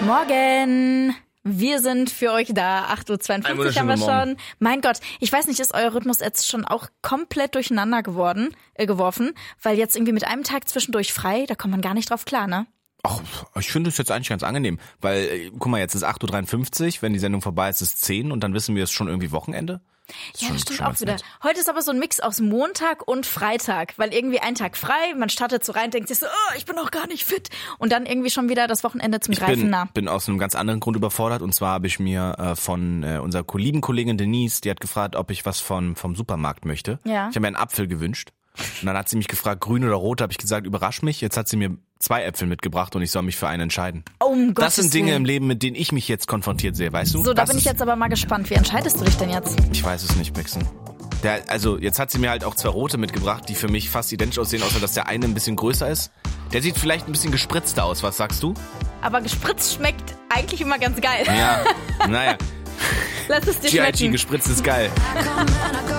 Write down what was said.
Morgen. Wir sind für euch da. 8.52 Uhr haben wir schon. Mein Gott, ich weiß nicht, ist euer Rhythmus jetzt schon auch komplett durcheinander geworfen? Weil jetzt irgendwie mit einem Tag zwischendurch frei, da kommt man gar nicht drauf klar, ne? Ach, ich finde es jetzt eigentlich ganz angenehm, weil, guck mal, jetzt ist 8.53 Uhr, wenn die Sendung vorbei ist, ist es 10 und dann wissen wir, es ist schon irgendwie Wochenende. Ja, das stimmt auch wieder. Heute ist aber so ein Mix aus Montag und Freitag, weil irgendwie ein Tag frei, man startet so rein, denkt sich so, oh, ich bin noch gar nicht fit und dann irgendwie schon wieder das Wochenende zum Greifen nah. Ich bin aus einem ganz anderen Grund überfordert und zwar habe ich mir von unserer lieben Kollegin Denise, die hat gefragt, ob ich was vom Supermarkt möchte. Ja. Ich habe mir einen Apfel gewünscht und dann hat sie mich gefragt, grün oder rot, habe ich gesagt, überrasch mich. Jetzt hat sie mir 2 Äpfel mitgebracht und ich soll mich für einen entscheiden. Um Gottes Das sind Dinge Willen. im Leben, mit denen ich mich jetzt konfrontiert sehe, weißt du? So, da bin ich jetzt aber mal gespannt. Wie entscheidest du dich denn jetzt? Ich weiß es nicht, Bixen. Also jetzt hat sie mir halt auch 2 rote mitgebracht, die für mich fast identisch aussehen, außer dass der eine ein bisschen größer ist. Der sieht vielleicht ein bisschen gespritzter aus, was sagst du? Aber gespritzt schmeckt eigentlich immer ganz geil. Ja, naja. Lass es dir G.I.G. schmecken. gespritzt ist geil.